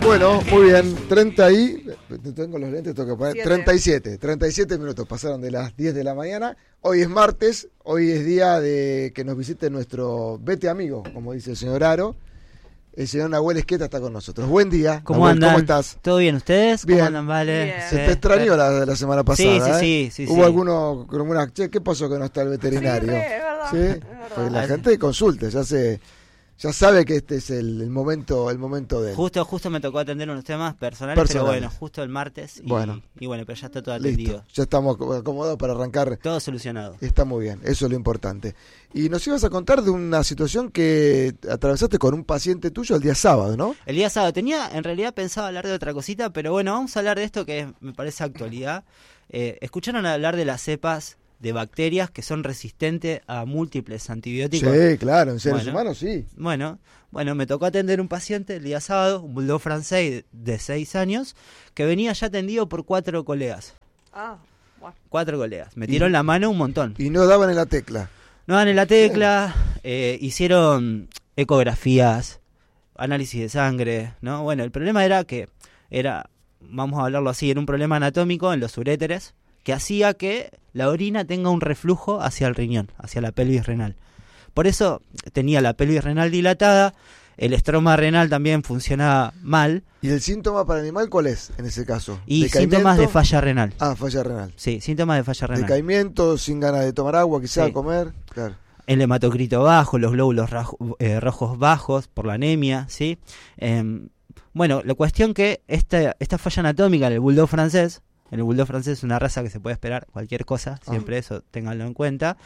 Bueno, muy bien, 30 y... Tengo los lentes, tengo que poner... 37 minutos pasaron de las 10 de la mañana. Hoy es martes, hoy es día de que nos visite nuestro vete amigo, como dice el señor Aro. El señor Nahuel Esqueta está con nosotros. Buen día. ¿Cómo Nahuel, andan? ¿Cómo estás? ¿Todo bien? ¿Ustedes? Bien. ¿Cómo andan? Vale. Bien. Se te extrañó la semana pasada, Sí. ¿Hubo alguno con alguna... Che, ¿qué pasó que no está el veterinario? Sí, es verdad. ¿Sí? Es verdad. Porque la gente consulta, ya sabe que este es el momento de él. Justo me tocó atender unos temas personales, pero bueno, justo el martes y bueno, pero ya está todo atendido. Listo, ya estamos acomodados para arrancar. Todo solucionado. Está muy bien, eso es lo importante. Y nos ibas a contar de una situación que atravesaste con un paciente tuyo el día sábado, ¿no? El día sábado tenía en realidad pensado hablar de otra cosita, pero bueno, vamos a hablar de esto que me parece actualidad. ¿Escucharon hablar de las cepas de bacterias que son resistentes a múltiples antibióticos? Sí, claro, en seres humanos sí. Bueno, me tocó atender un paciente el día sábado, un bulldog francés de 6 años, que venía ya atendido por 4 colegas. Bueno. 4 colegas. Metieron la mano un montón. Y no daban en la tecla. No dan en la tecla, hicieron ecografías, análisis de sangre, ¿no? Bueno, el problema era que vamos a hablarlo así, era un problema anatómico en los uréteres que hacía que la orina tenga un reflujo hacia el riñón, hacia la pelvis renal. Por eso tenía la pelvis renal dilatada, el estroma renal también funcionaba mal. ¿Y el síntoma para el animal cuál es en ese caso? Y síntomas de falla renal. Falla renal. Sí, síntomas de falla renal. Decaimiento, sin ganas de tomar agua, quizá Sí. comer. Claro. El hematocrito bajo, los glóbulos rojos bajos por la anemia, ¿sí? Bueno, la cuestión que esta falla anatómica en el bulldog francés es una raza que se puede esperar cualquier cosa, siempre eso ténganlo en cuenta,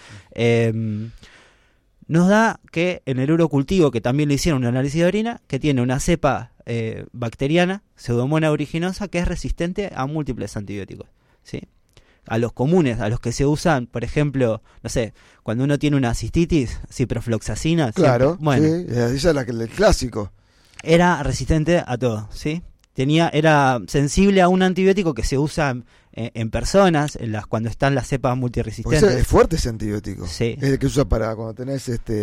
nos da que en el urocultivo, que también le hicieron un análisis de orina, que tiene una cepa bacteriana, Pseudomonas aeruginosa, que es resistente a múltiples antibióticos, ¿sí? A los comunes, a los que se usan, por ejemplo, no sé, cuando uno tiene una cistitis, ciprofloxacina. Claro, siempre, bueno, sí, esa es el clásico. Era resistente a todo, ¿sí? Era sensible a un antibiótico que se usa en personas, cuando están las cepas multiresistentes. Porque es fuerte ese antibiótico. Sí. Es el que se usa para cuando tenés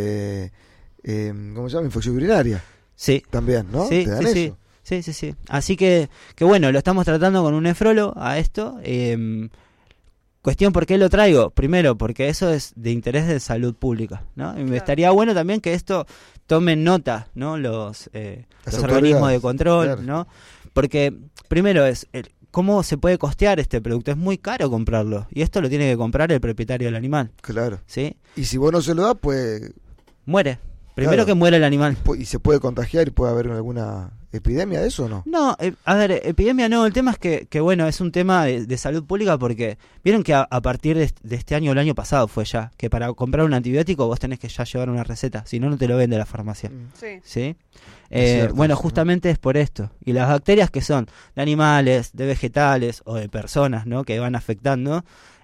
¿cómo se llama? Infección urinaria. Sí. También, ¿no? Sí, ¿Te dan eso? Sí. Así que bueno, lo estamos tratando con un nefrólogo a esto. Cuestión, ¿por qué lo traigo? Primero, porque eso es de interés de salud pública, ¿no? Y me estaría bueno también que esto tomen nota, ¿no? Los organismos de control, claro. ¿No? Porque primero ¿cómo se puede costear este producto? Es muy caro comprarlo. Y esto lo tiene que comprar el propietario del animal. Claro. ¿Sí? Y si vos no se lo das, pues... Muere. Primero Claro. que muere el animal. ¿Y se puede contagiar y puede haber alguna epidemia de eso o no? No, a ver, epidemia no. El tema es que bueno, es un tema de salud pública porque vieron que a partir de este año o el año pasado fue ya, que para comprar un antibiótico vos tenés que ya llevar una receta, si no, no te lo vende la farmacia. Sí. ¿Sí? Cierto, bueno, sí, justamente es por esto. Y las bacterias que son de animales, de vegetales o de personas, ¿no? Que van afectando,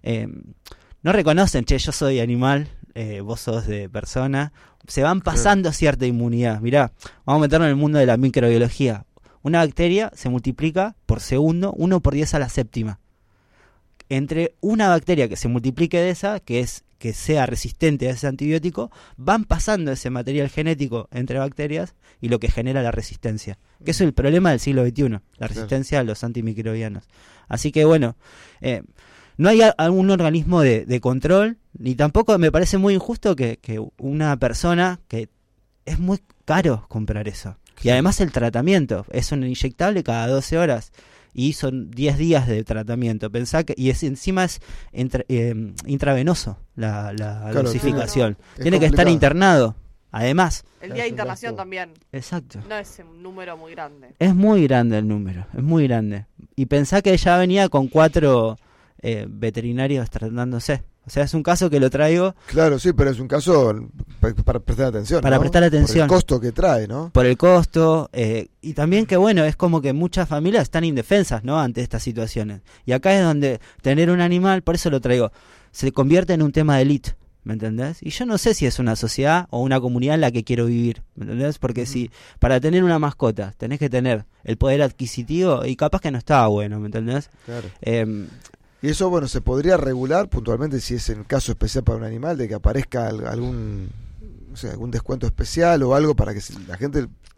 no reconocen, che, yo soy animal, vos sos de persona. Se van pasando cierta inmunidad. Mirá, vamos a meternos en el mundo de la microbiología. Una bacteria se multiplica por segundo 1/10⁷. Entre una bacteria que se multiplique de esa, que sea resistente a ese antibiótico, van pasando ese material genético entre bacterias y lo que genera la resistencia. Que eso es el problema del siglo XXI, la resistencia a los antimicrobianos. Así que bueno, no hay algún organismo de control, ni tampoco me parece muy injusto que una persona, que es muy caro comprar eso. Y además el tratamiento, es un inyectable cada 12 horas y son 10 días de tratamiento. Pensá que encima es intravenoso la dosificación. Tiene que estar internado, además. El día de internación también. Exacto. No es un número muy grande. Es muy grande el número, es muy grande. Y pensá que ella venía con 4... veterinarios tratándose. O sea, es un caso que lo traigo. Claro, sí, pero es un caso para prestar atención. Para prestar atención. Por el costo que trae, ¿no? Por el costo. Y también que, bueno, es como que muchas familias están indefensas, ¿no? Ante estas situaciones. Y acá es donde tener un animal, por eso lo traigo, se convierte en un tema de élite. ¿Me entendés? Y yo no sé si es una sociedad o una comunidad en la que quiero vivir. ¿Me entendés? Porque si para tener una mascota tenés que tener el poder adquisitivo, y capaz que no está bueno, ¿me entendés? Claro. Y eso, bueno, se podría regular puntualmente si es en caso especial para un animal, de que aparezca algún descuento especial o algo para que la gente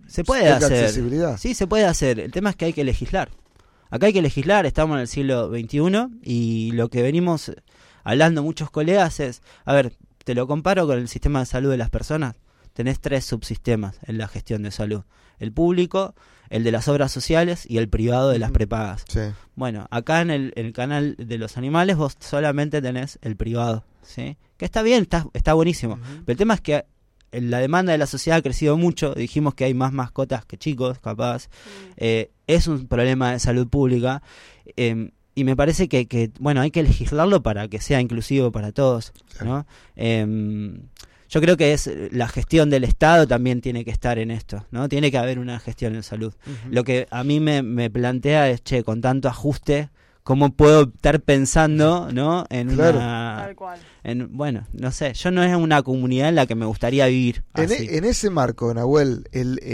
Se puede tenga hacer. accesibilidad. Sí, se puede hacer. El tema es que hay que legislar. Acá hay que legislar, estamos en el siglo XXI y lo que venimos hablando muchos colegas es, a ver, te lo comparo con el sistema de salud de las personas. Tenés 3 subsistemas en la gestión de salud. El público, el de las obras sociales y el privado de las prepagas. Sí. Bueno, acá en el canal de los animales vos solamente tenés el privado, ¿sí? Que está bien, está buenísimo. Pero el tema es que la demanda de la sociedad ha crecido mucho. Dijimos que hay más mascotas que chicos, capaz. Es un problema de salud pública. Y me parece que, bueno, hay que legislarlo para que sea inclusivo para todos, ¿no? Yo creo que es la gestión del Estado también tiene que estar en esto, ¿no? Tiene que haber una gestión en salud. Lo que a mí me plantea es, con tanto ajuste, ¿cómo puedo estar pensando, ¿no? En Tal cual. Bueno, no sé, yo no es una comunidad en la que me gustaría vivir así. En ese marco, Nahuel,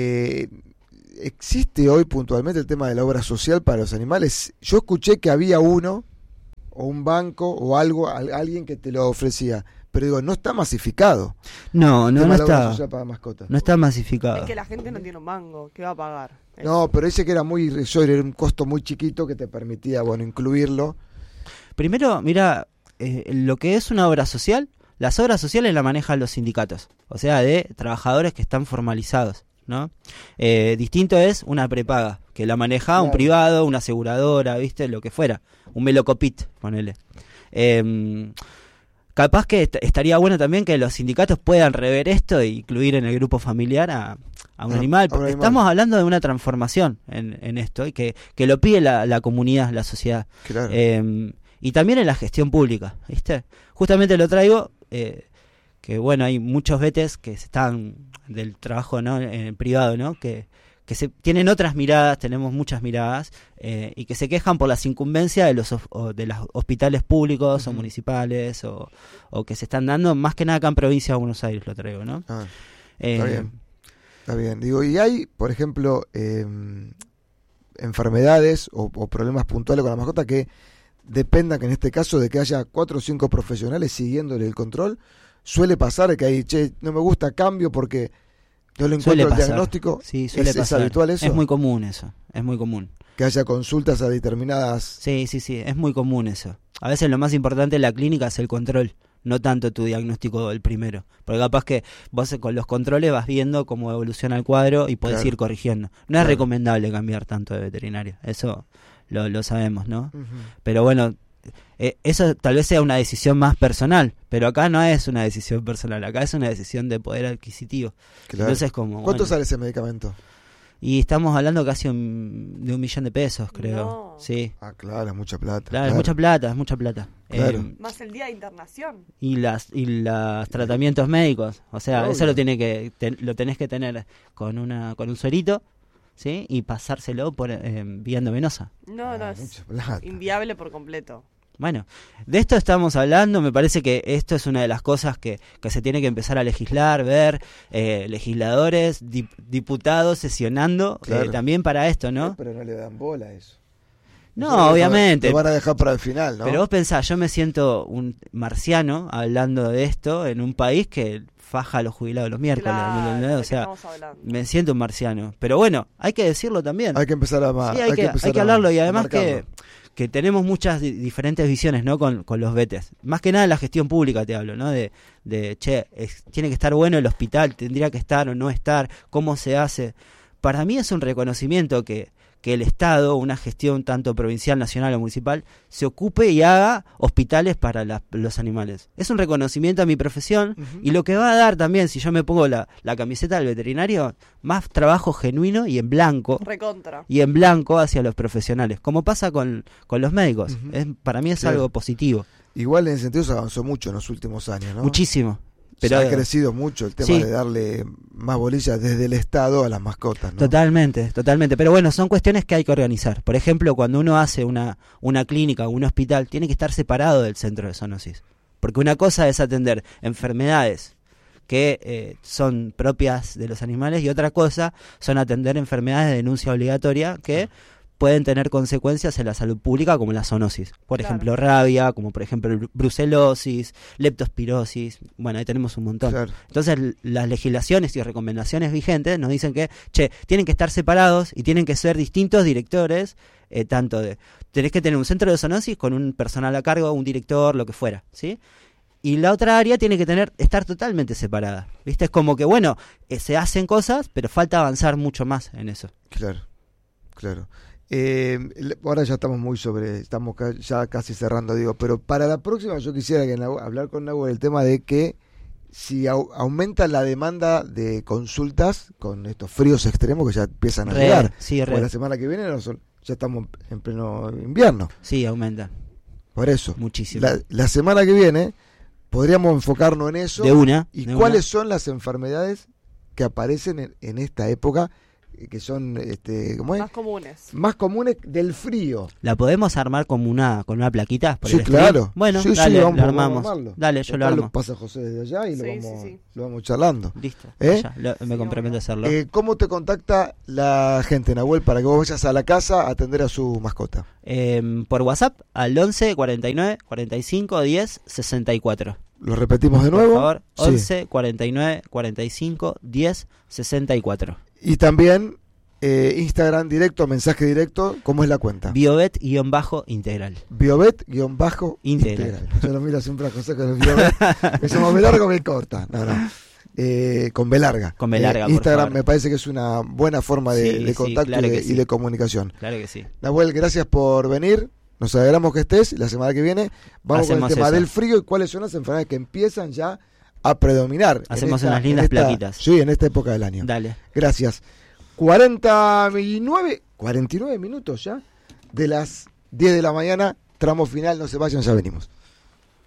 ¿existe hoy puntualmente el tema de la obra social para los animales? Yo escuché que había uno, o un banco, o algo, alguien que te lo ofrecía. Pero digo, no está masificado. No está. Para mascotas. No está masificado. Es que la gente no tiene un mango. ¿Qué va a pagar? No, pero dice que era muy irrisorio, era un costo muy chiquito que te permitía, bueno, incluirlo. Primero, mira, lo que es una obra social, las obras sociales las manejan los sindicatos. O sea, de trabajadores que están formalizados, ¿no? Distinto es una prepaga, que la maneja un privado, una aseguradora, ¿viste? Lo que fuera. Un melocopit, ponele. Capaz que estaría bueno también que los sindicatos puedan rever esto e incluir en el grupo familiar a un animal. Porque estamos hablando de una transformación en esto y que lo pide la comunidad, la sociedad. Claro. Y también en la gestión pública, ¿viste? Justamente lo traigo, que bueno, hay muchos vetes que están del trabajo, ¿no? En el privado, ¿no? Que tienen otras miradas, tenemos muchas miradas, y que se quejan por las incumbencias de los hospitales públicos o municipales, o que se están dando, más que nada acá en provincia de Buenos Aires lo traigo, ¿no? Está bien. Está bien. Digo, y hay, por ejemplo, enfermedades o problemas puntuales con la mascota que dependan, que en este caso, de que haya 4 o 5 profesionales siguiéndole el control. Suele pasar que hay, no me gusta, cambio porque no le encuentro el diagnóstico. Sí, suele pasar. ¿Es habitual eso? Es muy común eso, es muy común. Que haya consultas a determinadas... Sí, es muy común eso. A veces lo más importante en la clínica es el control, no tanto tu diagnóstico el primero. Porque capaz que vos con los controles vas viendo cómo evoluciona el cuadro y podés ir corrigiendo. No es recomendable cambiar tanto de veterinario, eso lo sabemos, ¿no? Pero bueno, eso tal vez sea una decisión más personal, pero acá no es una decisión personal, acá es una decisión de poder adquisitivo. Entonces, ¿cuánto sale ese medicamento? Y estamos hablando casi de $1.000.000, creo. No. Sí. Ah, claro, es mucha plata. Claro, es mucha plata. Claro. Más el día de internación. Y los tratamientos médicos. O sea, eso lo tenés que tener con un suerito, ¿sí? Y pasárselo por vía endovenosa. No, es inviable por completo. Bueno, de esto estamos hablando, me parece que esto es una de las cosas que se tiene que empezar a legislar, ver, legisladores, diputados sesionando también para esto, ¿no? Pero no le dan bola a eso. No, obviamente. Lo van a dejar para el final, ¿no? Pero vos pensás, yo me siento un marciano hablando de esto en un país que faja a los jubilados los miércoles. Claro, o sea, me siento un marciano. Pero bueno, hay que decirlo también. Hay que empezar a sí, hay que hablarlo y además que tenemos muchas diferentes visiones, ¿no? Con los vetes. Más que nada en la gestión pública te hablo, ¿no? Tiene que estar bueno el hospital, tendría que estar o no estar, cómo se hace. Para mí es un reconocimiento que el Estado, una gestión tanto provincial, nacional o municipal, se ocupe y haga hospitales para los animales. Es un reconocimiento a mi profesión y lo que va a dar también, si yo me pongo la camiseta del veterinario, más trabajo genuino y en blanco. Recontra. Y en blanco hacia los profesionales, como pasa con los médicos. Para mí es algo positivo. Igual en ese sentido se avanzó mucho en los últimos años, ¿no? Muchísimo. Pero ha crecido mucho el tema de darle más bolillas desde el Estado a las mascotas, ¿no? Totalmente. Pero bueno, son cuestiones que hay que organizar. Por ejemplo, cuando uno hace una clínica o un hospital, tiene que estar separado del centro de zoonosis. Porque una cosa es atender enfermedades que son propias de los animales y otra cosa son atender enfermedades de denuncia obligatoria que pueden tener consecuencias en la salud pública, como la zoonosis. Por ejemplo, rabia, como por ejemplo brucelosis, leptospirosis. Bueno, ahí tenemos un montón. Claro. Entonces, las legislaciones y recomendaciones vigentes nos dicen que, tienen que estar separados y tienen que ser distintos directores, tenés que tener un centro de zoonosis con un personal a cargo, un director, lo que fuera, ¿sí? Y la otra área tiene que estar totalmente separada, ¿viste? Es como que, bueno, se hacen cosas, pero falta avanzar mucho más en eso. Claro. Ahora ya estamos ya casi cerrando, digo, pero para la próxima yo quisiera hablar con Nahuel el tema de que si aumenta la demanda de consultas con estos fríos extremos que ya empiezan a llegar. Sí, porque la semana que viene ya estamos en pleno invierno. Sí, aumentan. Por eso. Muchísimo. La semana que viene podríamos enfocarnos en eso. ¿Cuáles son las enfermedades que aparecen en esta época, que son ¿cómo es? Más comunes del frío? ¿La podemos armar con una plaquita? Por el claro. Bueno, sí, dale, vamos, lo armamos. Vamos a armarlo. Dale, yo lo armo. Lo pasa José desde allá y Sí. lo vamos charlando. Listo. Ya, me comprometo a hacerlo. ¿Cómo te contacta la gente, Nahuel, para que vos vayas a la casa a atender a su mascota? Por WhatsApp al 11 49 45 10 64. Lo repetimos de nuevo. Por favor, 11 49 45 10 64. Y también Instagram directo, mensaje directo, ¿cómo es la cuenta? Biobet-integral. Biobet-integral. Yo lo miro siempre a José con el Biobet. Me llamo B larga o B corta. No. Con B larga. Con B larga, Instagram me parece que es una buena forma de contacto claro y de comunicación. Claro que sí. Nahuel, gracias por venir. Nos alegramos que estés. La semana que viene vamos con el tema del frío y cuáles son las enfermedades que empiezan ya a predominar. Hacemos unas lindas plaquitas. Sí, en esta época del año. Dale. Gracias. 49 minutos ya de las 10 de la mañana, tramo final, no se vayan, ya venimos.